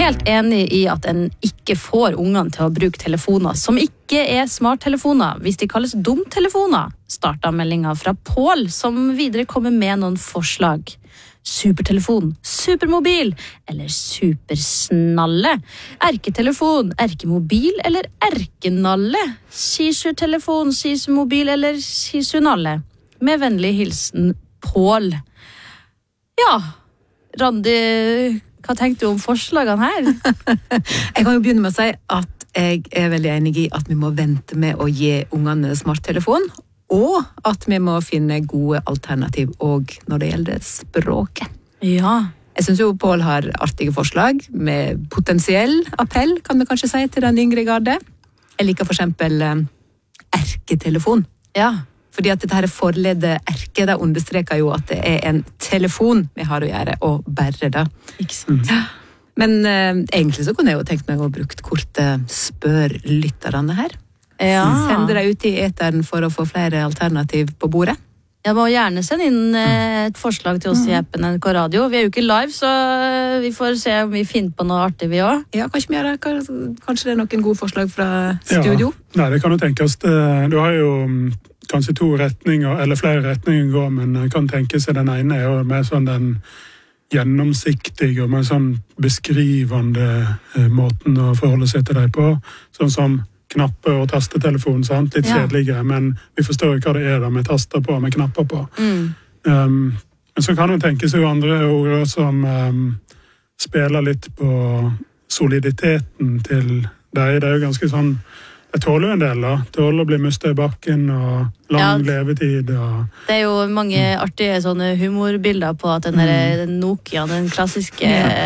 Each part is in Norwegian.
helt enig i at en ikke får ungene til å bruke telefoner som ikke smarttelefoner, hvis de kalles dumtelefoner, startet meldingen fra Pål, som videre kommer med noen forslag. Supertelefon, supermobil eller supersnalle, erketelefon, erkemobil eller erkenalle, sisurtelefon, sisurmobil eller sisurnalle. Med vennlig hilsen Pål. Ja, Randi, hva tenkte du om forslagene her? Jeg kan jo begynne med å si at jeg veldig enig i at vi må vente med å gi ungene smarttelefon, og at vi må finne gode alternativ også når det gjelder språket. Ja. Jeg synes jo Pål har artige forslag, med potensiell appell, kan vi kanskje si, til den yngre garde. Jeg liker for eksempel erketelefon. Ja. Fordi at dette her forledet erke, da understreker jo at det en telefon vi har å gjøre, og bare da. Ikke sant? Men egentlig så kunne jeg jo tenkt meg å brukt kortet spør lytterne her. Ja. Sender deg ut i eteren for å få flere alternativ på bordet. Jeg må gjerne sende inn et forslag til oss i appen NRK Radio. Vi jo ikke live, så vi får se om vi finner på noe artig vi også. Ja, kanskje det noen gode forslag fra studio? Ja. Nei, det kan jo tenkes. Du har jo kanskje 2 retninger, eller flere retninger å gå, men jeg kan tenke seg den ene jo mer sånn den gjennomsiktige og mer sånn beskrivende måten å forholde seg til deg på. Sånn som knapper og tastetelefon, sant? Litt kjedeligere, men vi forstår hva det da med taster på, med knapper på. Men så kan det tenkes jo andre ord som spiller litt på soliditeten til deg. Det jo ganske sånn, jeg tåler jo en del da. Tåler å bli mistet i bakken og lang levetid. Og det jo mange artige sånne humorbilder på at den Nokia, den klassiske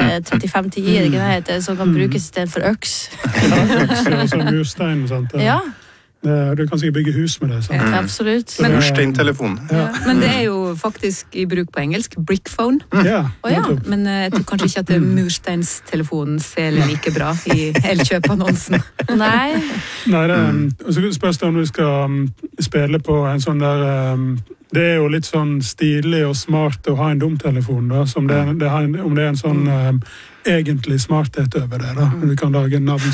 3510, som kan brukes i stedet for øks. Ja, som murstein, sant? Ja. Du kan sikkert bygge hus med det, sant? Absolutt. Mursteintelefon. Ja. Men det jo faktisk i bruk på engelsk, brickphone. Ja. Men jeg tror kanskje ikke at mursteinstelefonen selger like bra i Elkjøp-annonsen. Nei. Og så spørs det om du skal spille på en sånn der... Det jo litt sånn stilig og smart å ha en dumtelefon, da, som om det en sånn egentlig smarthet over det, da. Du kan lage navn